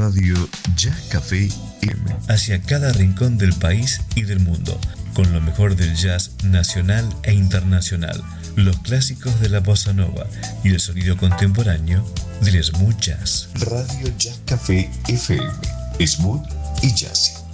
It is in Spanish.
Radio Jazz Café M. Hacia cada rincón del país y del mundo, con lo mejor del jazz nacional e internacional, los clásicos de la bossa nova y el sonido contemporáneo del smooth jazz. Radio Jazz Café FM, smooth y jazzy.